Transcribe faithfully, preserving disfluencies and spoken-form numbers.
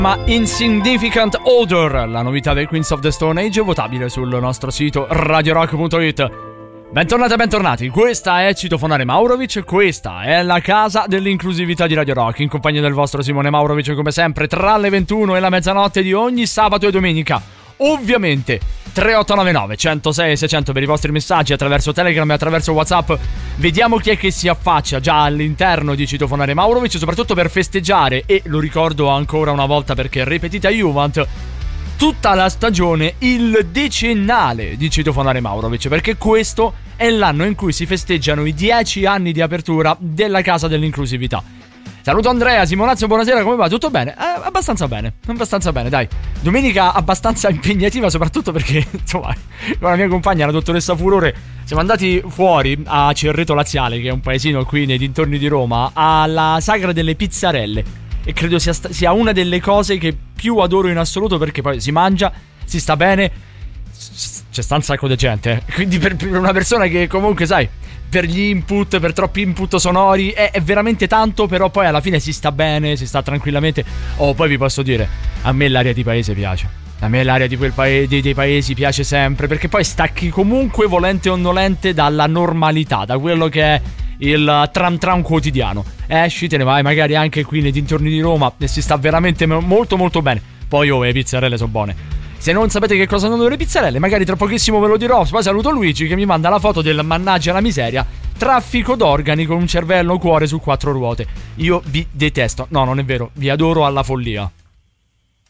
Ma Insignificant Odor, la novità dei Queens of the Stone Age, votabile sul nostro sito radio rock punto it. Bentornati e bentornati, questa è Citofonare Maurovic, questa è la casa dell'inclusività di Radio Rock, in compagnia del vostro Simone Maurovic, come sempre, tra le ventuno e la mezzanotte di ogni sabato e domenica. Ovviamente tre otto nove nove, centosei e seicento per i vostri messaggi attraverso Telegram e attraverso WhatsApp. Vediamo chi è che si affaccia già all'interno di Citofonare Maurovic, soprattutto per festeggiare, e lo ricordo ancora una volta perché ripetita Juvent, tutta la stagione, il decennale di Citofonare Maurovic, perché questo è l'anno in cui si festeggiano i dieci anni di apertura della casa dell'inclusività. Saluto Andrea, Simonazzo, buonasera, come va? Tutto bene? Eh, abbastanza bene, abbastanza bene, dai. Domenica abbastanza impegnativa, soprattutto perché, insomma, con la mia compagna, la dottoressa Furore, siamo andati fuori a Cerreto Laziale, che è un paesino qui nei dintorni di Roma, alla sagra delle pizzarelle. E credo sia, sta- sia una delle cose che più adoro in assoluto, perché poi si mangia, si sta bene, c'è sta un sacco di gente, eh. Quindi per, per una persona che comunque, sai, per gli input, per troppi input sonori è, è veramente tanto, però poi alla fine si sta bene, si sta tranquillamente. Oh, poi vi posso dire, a me l'aria di paese piace. A me l'aria di quel paese, dei, dei paesi piace sempre, perché poi stacchi comunque, volente o nolente, dalla normalità, da quello che è il tram tram quotidiano. Esci, te ne vai magari anche qui nei dintorni di Roma e si sta veramente molto molto bene. Poi oh, le pizzarelle sono buone. Se non sapete che cosa sono le pizzarelle, magari tra pochissimo ve lo dirò. Poi saluto Luigi che mi manda la foto del mannaggia la miseria, traffico d'organi con un cervello cuore su quattro ruote. Io vi detesto. No, non è vero, vi adoro alla follia.